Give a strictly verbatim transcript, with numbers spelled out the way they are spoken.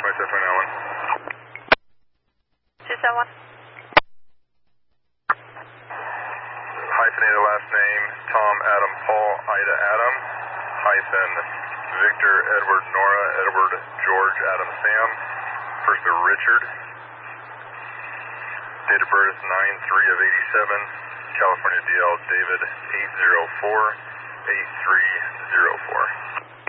twenty-seven point nine one. two seven one. Hyphenated last name, Tom, Adam, Paul, Ida, Adam. Hyphen, Victor, Edward, Nora, Edward, George, Adam, Sam. First name, Richard. Date of birth, nine three of eighty-seven. California D L, David, eight zero four eight three zero four.